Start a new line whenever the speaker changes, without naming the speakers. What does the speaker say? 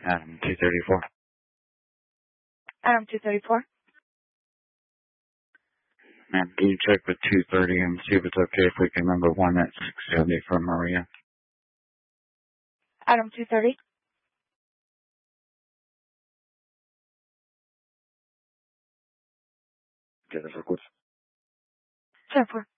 Adam 234.
Adam 234.
Ma'am, can you check with 230 and see if it's okay if we can remember one at 670 for Maria?
Adam 230.
Get us a good.
10-4.